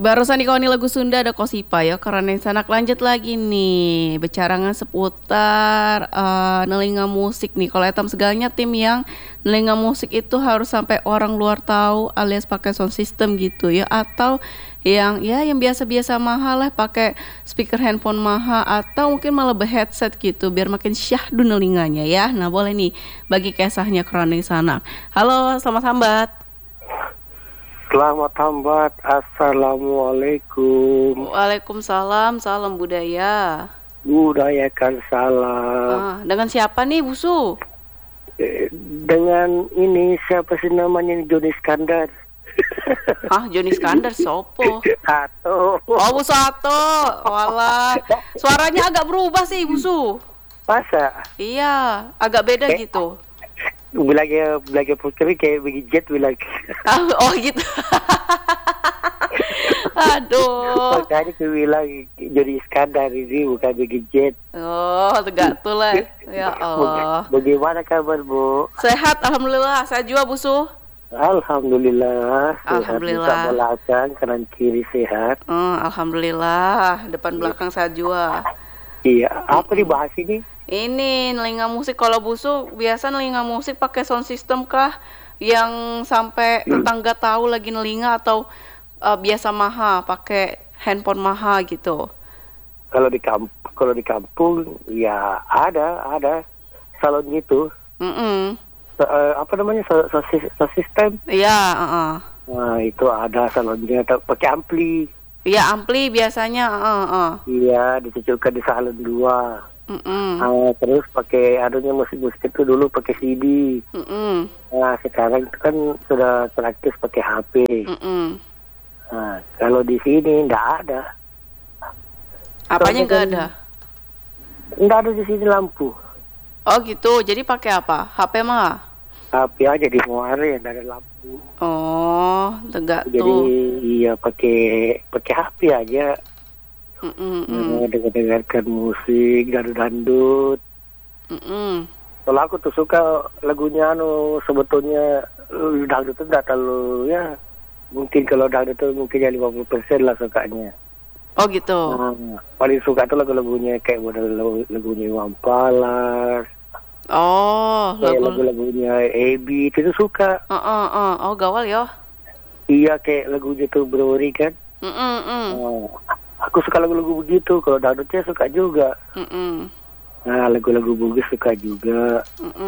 Barusan dikawani lagu Sunda ada Kosipa ya karena yang sanak lanjut lagi nih bercarangan seputar nelinga musik nih. Kalau etam segalanya tim yang nelinga musik itu harus sampai orang luar tahu alias pakai sound system gitu ya, atau yang biasa-biasa mahal lah pakai speaker handphone mahal atau mungkin malah headset gitu biar makin syahdu nelinganya ya. Nah boleh nih bagi kisahnya kerana yang sanak. Halo, selamat sambat. Selamat hambat, Assalamualaikum. Waalaikumsalam, salam budaya. Budayakan salam. Dengan siapa nih Busu? Dengan ini siapa sih namanya ini, Joni Iskandar. Joni Iskandar sopo? Atau Oh Busu Ato. Walah, suaranya agak berubah sih Busu. masa? Iya, agak beda gitu. Bilangnya putri kayak bagi jet bilang. Oh gitu. Aduh. Makanya aku bilang Joni Iskandar ini bukan bagi jet. Oh, tegak tuh lah. Ya Allah. Bagaimana kabar, Bu? Sehat, alhamdulillah. Saya juga Busu. Alhamdulillah. Alhamdulillah. Sehat belakang, kanan kiri sehat. Alhamdulillah. Depan belakang saya juga. Iya. Apa dibahas ini? Ini nelinga musik. Kalau Busu biasa nelinga musik pakai sound system kah? Yang sampai tetangga tahu lagi nelinga atau biasa mahal pakai handphone mahal gitu? Kalau di kampung ya ada salon gitu. Apa namanya sistem? Iya. Nah itu ada salonnya pakai ampli. Iya ampli biasanya. Iya dicucukkan di salon 2. Terus pakai anunya musik-musik itu dulu pakai CD. Nah sekarang itu kan sudah praktis pakai HP. Nah kalau di sini nggak ada. Apanya nggak ada? Nggak ada di sini lampu. Oh gitu, jadi pakai apa? HP mah? HP aja di muari nggak ada lampu. Oh, tegak jadi, tuh. Iya pakai HP aja. Dengarkan musik dangdut. Kalau aku tuh suka lagunya sebetulnya dangdut itu nggak terlalu ya. Mungkin kalau dangdut itu mungkin ya 50% lah sukanya. Oh gitu. Paling suka tuh lagu-lagunya kayak lagunya Iwan Fals. Oh, lagu-lagunya Ebi itu suka. Oh gawal ya. Iya kayak lagunya tuh Brori kan. Aku suka lagu-lagu begitu. Kalau dangdutnya suka juga. Nah lagu-lagu bugis suka juga.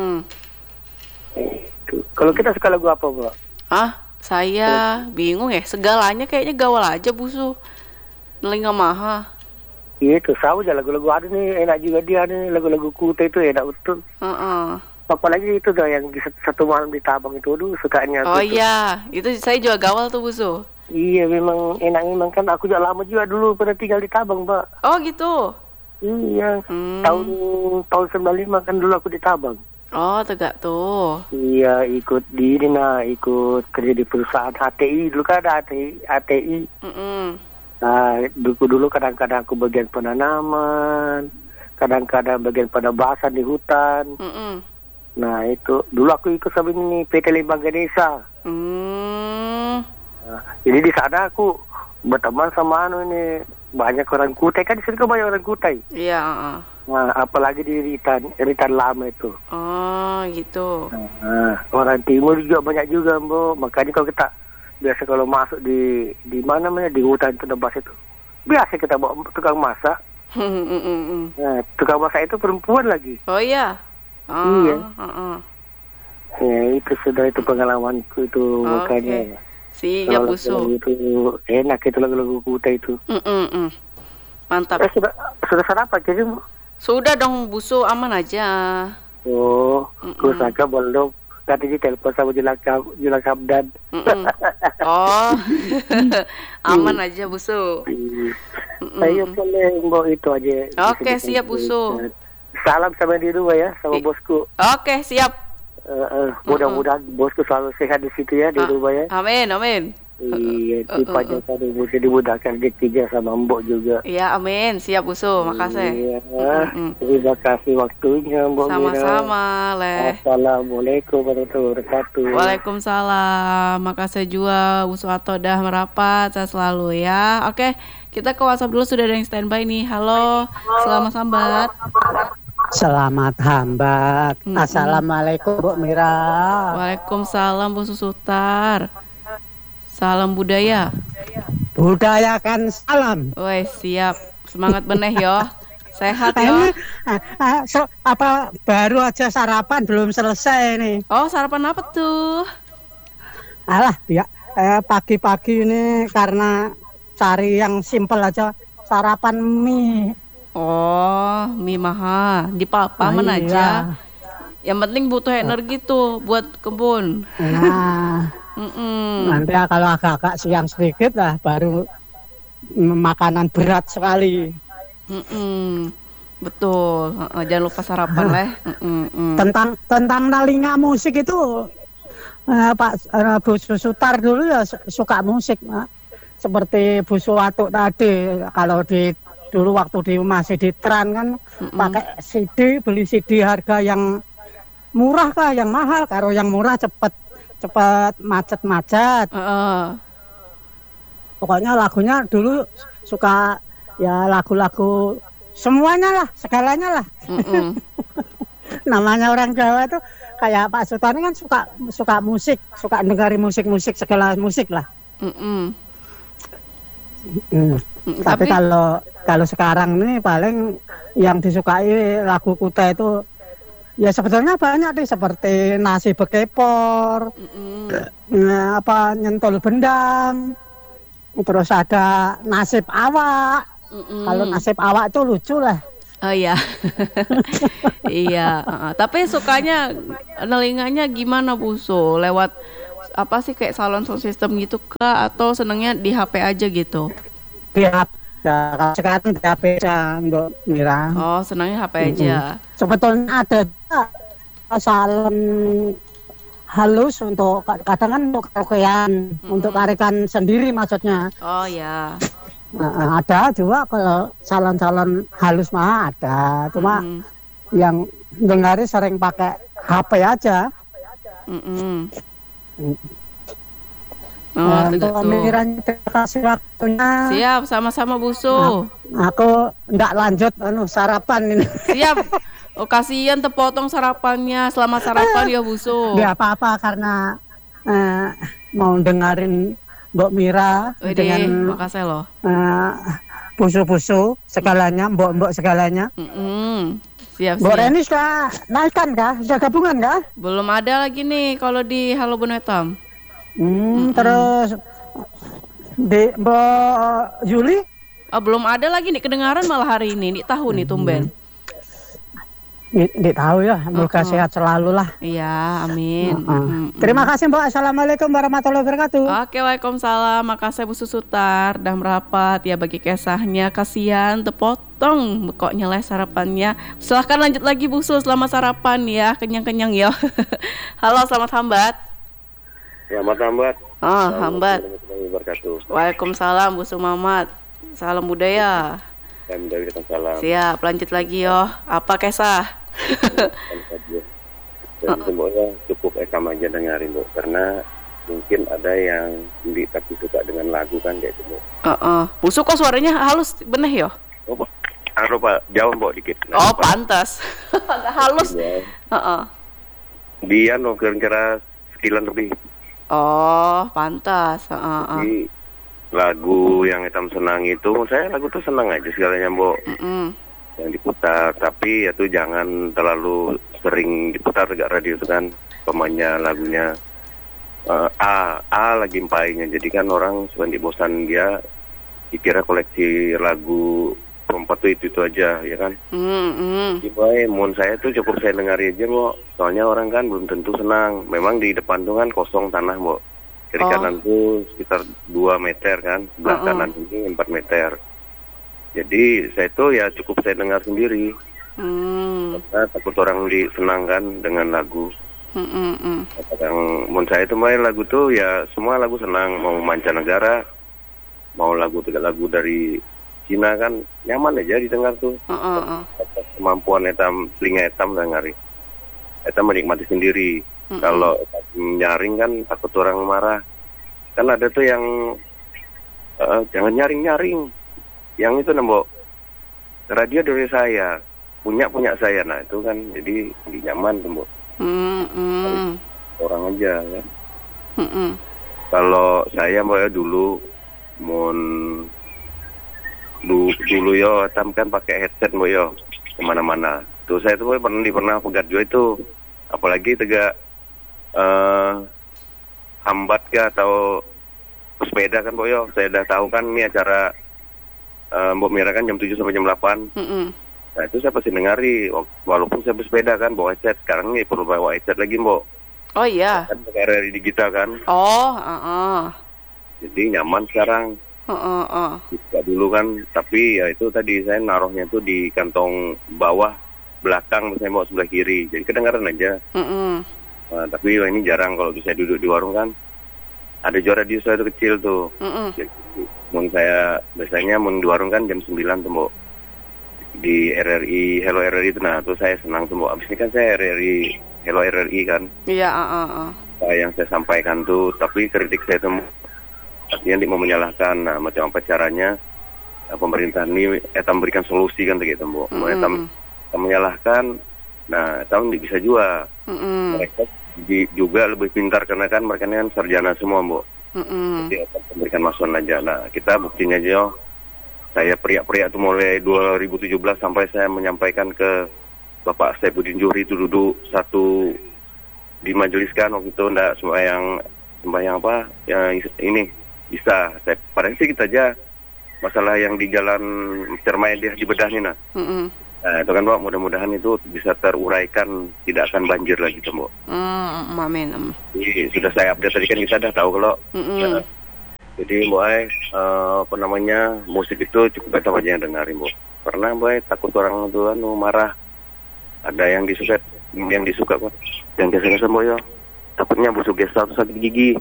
Kalau kita suka lagu apa, Mbak? Saya bingung ya. Segalanya kayaknya gawal aja Busu. Nelinga maha. Iya itu sama aja lagu-lagu ada nih enak juga dia nih lagu-lagu Kuta itu enak betul. Apalagi itu dah yang satu malam di Tabang itu sukanya. Oh iya, itu saya juga gawal tuh Busu. Iya memang enak memang kan aku juga lama juga dulu pernah tinggal di Tabang, Mbak. Oh gitu. Iya. Tahun 95 kan dulu aku di Tabang. Oh tegak tuh. Iya ikut kerja di perusahaan HTI dulu kan ada HTI. Nah, dulu kadang-kadang aku bagian penanaman, kadang-kadang bagian penebasan di hutan. Nah, itu dulu aku ikut sama ini PT Lembaga Desa. Nah, jadi di sana aku berteman sama ini banyak orang Kutai kan di sini kan banyak orang Kutai. Iya. Nah, apalagi di Ritan lama itu. Oh, gitu. Nah, orang timur juga banyak juga, Mbak. Makanya kalau kita biasa kalau masuk di mana namanya di hutan penebas itu biasa kita bawa tukang masak. Nah tukang masak itu perempuan lagi. Oh iya. Iya. Ya itu sudah itu pengalamanku itu makanya. Siap Busu. Itu enak itu lagu-lagu Kuta itu. Mantap. Sudah sarapan jadi? Sudah dong Busu, aman aja. Oh, kusaka belum. Tadi di telepon sama Julang Hamdan. Oh, aman aja Busu. Saya boleh Mbak itu aja. Oke, siap Busu. Salam sama di rumah ya, sama bosku. Oke, siap. Mudah-mudahan bosku selalu sehat di situ ya, di rumah ya. Amin. Iya, dipanjangkan umurnya, dimudahkan rezekinya sama Mbok juga. Iya, amin. Siap Busu, makasih. Iya, terima kasih waktunya Mbok Mira. Sama-sama, Leh. Assalamualaikum warahmatullahi wabarakatuh. Waalaikumsalam. Makasih juga Busu Ato dah merapat. Saya selalu ya. Oke, kita ke WhatsApp dulu, sudah ada yang standby nih. Halo, selamat sambat. Selamat hambat. Assalamualaikum Bu Mira. Waalaikumsalam Bu Susutar. Salam budaya. Budayakan salam. Woi, siap. Semangat beneh yo. Sehat yo. Apa baru aja sarapan belum selesai nih. Oh, sarapan apa tuh? Alah, ya pagi-pagi ini karena cari yang simpel aja, sarapan mie. Oh, mie mahal. Di papaman aja. Yang penting butuh energi tuh buat kebun. Nah, nanti kalau agak-agak siang sedikit lah baru makanan berat sekali. Betul. Jangan lupa sarapan lah. Tentang telinga musik itu Pak Bu Susutar dulu ya suka musik, seperti Bu Suwatuk tadi. Kalau dulu waktu masih di Tran kan pakai CD, beli CD harga yang murah kah, yang mahal. Kalau yang murah cepet macet. Pokoknya lagunya dulu suka ya lagu-lagu semuanya lah, segalanya lah. Namanya orang Jawa tuh kayak Pak Sultan kan suka musik, suka dengerin musik segala musik lah. Tapi kalau sekarang ini paling yang disukai lagu Kuta itu ya sebetulnya banyak nih, seperti Nasi Bekepor, Nyentul Bendang, terus ada Nasib Awak. Kalau Nasib Awak itu lucu lah. Oh iya. Iya. Tapi sukanya nelinganya gimana Buso? Lewat apa sih, kayak salon sound system gitu kah, atau senangnya di HP aja gitu? Di HP. Ya, sekarang di HP aja Mbak Mira. Oh, senangnya HP aja. Sebetulnya ada salon halus untuk kadang kan untuk karaokean, untuk tarikan sendiri maksudnya. Oh ya. Ada juga kalau salon-salon halus mah ada. Cuma yang dengarin sering pakai HP aja. Untuk Miranya terima kasih waktunya. Siap, sama-sama Busu. Aku enggak lanjut sarapan ini. Siap. Oh, kasihan terpotong sarapannya. Selamat sarapan ya Busu. Enggak apa-apa karena mau dengerin Mbok Mira dengan makasih loh. Busu-busu segalanya, mbok-mbok segalanya. Siap. Mbok Reni sudah naikkan kah? Sudah gabungan kah? Belum ada lagi nih kalau di Halo Bonetam. Terus di Mbak Yuli? Oh, belum ada lagi nih kedengaran malah hari ini. Nih tahu nih tumben. Dik tahu ya, semoga sehat selalu lah. Iya, amin. Terima kasih Mbak. Assalamualaikum warahmatullahi wabarakatuh. Oke, waalaikumsalam. Makasih Bu Susutar dah merapat ya bagi kisahnya. Kasihan terpotong kok nyeleh sarapannya. Silahkan lanjut lagi Bu Sus, selamat sarapan ya, kenyang-kenyang ya. Halo, selamat hambat. Selamat hambat. Hambat. Waalaikumsalam Bu Sumamat. Salam budaya. Salam. Siap, lanjut lagi yo. Apa kisah? Dan semuanya cukup ekam aja dengerin Bu, karena mungkin ada yang tapi suka dengan lagu kan kayak itu Bu. Busu kok suaranya halus beneh yo? Oh, Pak, jauh Bu dikit. Oh, pantas. Agak halus. Dia kira-kira sekilan lebih. Oh, pantas. Jadi lagu yang Etam senang itu, saya lagu tuh senang aja segalanya Bu. Yang diputar, tapi itu jangan terlalu sering diputar dekat radio itu kan, pemainnya lagunya lagi empainya, jadi kan orang suka bosan, dia dikira koleksi lagu perempuan itu aja ya kan. Mon saya tuh cukup saya dengar aja Bu, soalnya orang kan belum tentu senang. Memang di depan tuh kan kosong tanah Bu, kiri kanan tuh sekitar 2 meter kan, sebelah kanan ini 4 meter. Jadi saya tuh ya cukup saya dengar sendiri, karena takut orang disenangkan dengan lagu. Kadang menurut saya itu main lagu tuh ya semua lagu senang, mau mancanegara, mau lagu dari Cina kan nyaman aja didengar tuh. Kemampuan etam telinga etam dengari. Etam menikmati sendiri. Kalau nyaring kan takut orang marah. Kan ada tuh yang jangan nyaring. Yang itu nembok radio dari saya, punya saya. Nah itu kan jadi nyaman tuh, Mbok. Orang aja kan. Kalau saya mau dulu dulu yo tam kan pakai headset Mbok yo kemana-mana. Tuh saya tuh pernah pegat juga itu, apalagi tegak hambat ke atau sepeda kan Mbok yo. Saya udah tahu kan ini acara Mbok Mira kan jam 7 sampai jam 8. Nah itu saya pasti dengari, walaupun saya bersepeda kan bawa headset. Sekarang nih perlu bawa headset lagi Mbok. Oh iya. Kan pakai RRI digital kan. Jadi nyaman sekarang. Bisa dulu kan, tapi ya itu tadi saya naruhnya tuh di kantong bawah belakang, saya bawa sebelah kiri. Jadi kedengaran aja. Nah, tapi ini jarang kalau saya duduk di warung kan. Ada juara di saya itu kecil tuh. Jadi, saya biasanya di warung kan jam 9 tuh Mbok. Di RRI, Hello RRI itu, nah tuh saya senang tuh Mbok. Abis ini kan saya RRI, Hello RRI kan. Iya, yang saya sampaikan tuh, tapi kritik saya tuh artinya mau menyalahkan, nah macam apa caranya pemerintah ini memberikan solusi kan begitu Mbok. Mau menyalahkan, nah tahun bisa juga. Mereka juga lebih pintar karena kan mereka ini kan sarjana semua Mbok. Jadi memberikan masukan aja. Nah kita buktinya aja. Saya periak-periak tuh mulai 2017 sampai saya menyampaikan ke Bapak Saifuddin Zuhri itu duduk satu di majelis kan waktu itu enggak sembahyang apa yang ini bisa. Padahal sih kita aja masalah yang di jalan Cermai dia dibedahnya nah. Nah itu kan Mbak, mudah-mudahan itu bisa teruraikan, tidak akan banjir lagi tuh Mbak. Amin. Jadi sudah saya update tadi kan kita udah tahu kalau jadi Mbak musik itu cukup etam aja yang dengarin Mbak. Pernah Mbak takut orang tuh marah. Ada yang disuka kok. Yang biasa Mbak ya. Takutnya busuk gestal terus sakit gigi.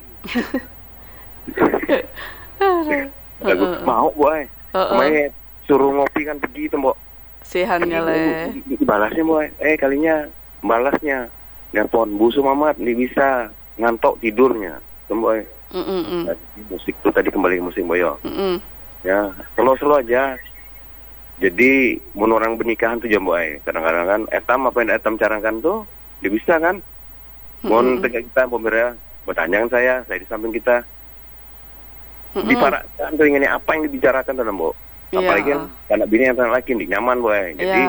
Lagu mau Mbak. Kemarin suruh ngopi kan pergi tuh Mbak. Sihannya le. Balasnya Mbak. Kalinya balasnya nelpon busu mamat nih bisa ngantok tidurnya tuh Mbak. Musik tuh tadi kembali ke musik Boyo. Ya, slow aja. Jadi mun orang bernikahan tuh jam boy. Kadang-kadang kan etam apa yang etam carangkan tuh dia bisa kan. Mun tegak kita pemirsa bertanya kan saya di samping kita. Diparakan tuh ini apa yang dibicarakan dalam Bo. Apalagi kan anak bini yang laki nyaman boy. Jadi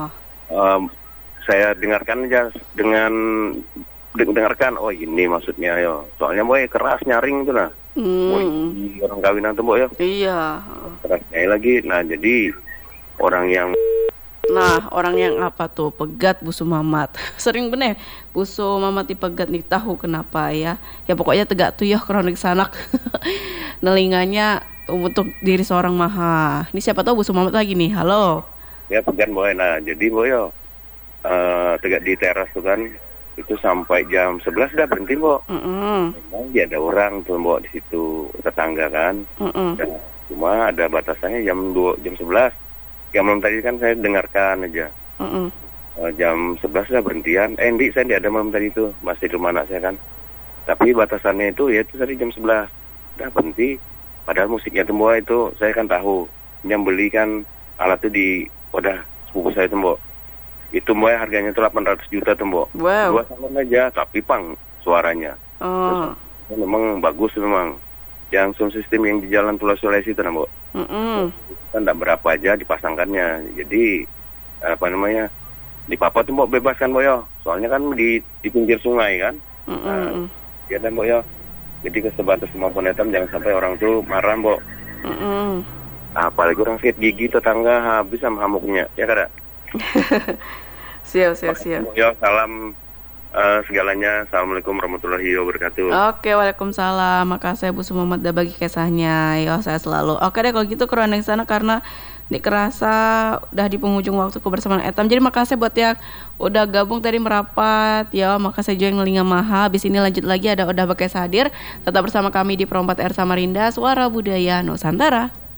saya dengarkan aja dengarkan, oh ini maksudnya yo. Soalnya boy keras nyaring itu nah. Boy orang kawinan tuh boy yo. Iya. Keras lagi. Nah jadi orang yang apa tuh pegat busu mamat. Sering bener busu mamat dipegat nih tahu kenapa ya. Ya pokoknya tegak tuh ya kronik sanak. Nelinganya untuk diri seorang maha. Ini siapa tahu busu mamat lagi nih. Halo. Ya pegan boy. Nah jadi boy yo tegak di teras tuh kan. Itu sampai jam 11 dah berhenti Mbok. Memang dia ada orang tuh Mbok di situ tetangga kan. Dan cuma ada batasannya jam 11. Yang malam tadi kan saya dengarkan aja. Jam 11 dah berhentian. Saya tidak ada malam tadi itu masih di rumah anak saya kan. Tapi batasannya itu ya itu tadi jam 11 dah berhenti. Padahal musiknya tuh Mbok itu saya kan tahu. Yang beli kan alat itu di wadah sepupu saya tuh Mbok. Itu Mbak harganya itu 800 juta tuh Mbak. Wow. 2 salon aja tapi pang suaranya. Terus, memang bagus memang. Yang sound system yang di Jalan Pulau Sulawesi itu Mbak. Kan enggak berapa aja dipasangkannya. Jadi di Papa tuh Mbak bebas kan Mbak ya. Soalnya kan di pinggir sungai kan. Ya dan Mbak ya. Jadi kesebatas kemampuan etam jangan sampai orang tuh marah Mbak. Apalagi orang sakit gigi tetangga habis sama hamuknya. Ya kada? Siap. Ya, salam segalanya. Assalamualaikum warahmatullahi wabarakatuh. Oke, waalaikumsalam. Makasih Bu Muhammad dah bagi kisahnya. Ya, saya selalu. Oke deh kalau gitu kronik sana karena Dik kerasa udah di penghujung waktu kebersamaan Etam. Jadi makasih buat yang udah gabung tadi merapat ya. Makasih juga yang ngelinga maha. Habis ini lanjut lagi ada Odah Bakes hadir. Tetap bersama kami di Perompat R Samarinda, Suara Budaya Nusantara.